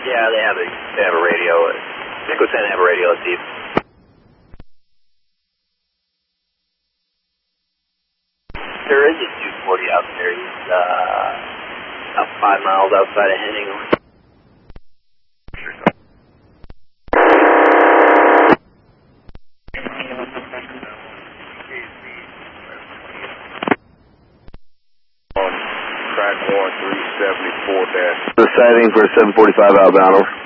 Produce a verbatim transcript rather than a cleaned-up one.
Yeah, they have a, they have a radio. Nick was saying they have a radio, let's see. There is a two forty out there. He's uh, about five miles outside of Henning. Track one three seventy-four dash. The sighting for seven forty-five outbound.